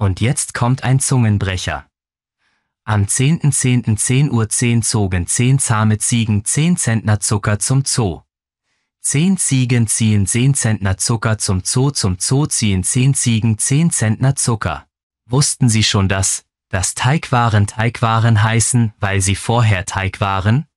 Und jetzt kommt ein Zungenbrecher. Am 10.10.10 Uhr 10 zogen 10 zahme Ziegen 10 Zentner Zucker zum Zoo. 10 Ziegen ziehen 10 Zentner Zucker zum Zoo ziehen 10 Ziegen 10 Zentner Zucker. Wussten Sie schon, dass Teigwaren Teigwaren heißen, weil sie vorher Teig waren?